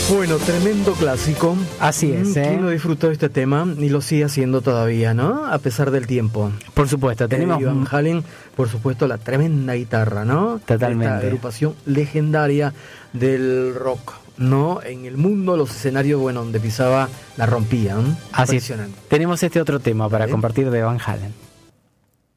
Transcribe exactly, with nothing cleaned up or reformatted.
Bueno, tremendo clásico. Así es, ¿eh? ¿Quién no disfrutó de este tema y lo sigue haciendo todavía, ¿no? A pesar del tiempo. Por supuesto, tenemos... Eddie Van Halen, por supuesto, la tremenda guitarra, ¿no? Totalmente. Esta agrupación legendaria del rock, ¿no? En el mundo, los escenarios, bueno, donde pisaba, la rompían. Así es. Tenemos este otro tema para ¿Sí? compartir de Van Halen.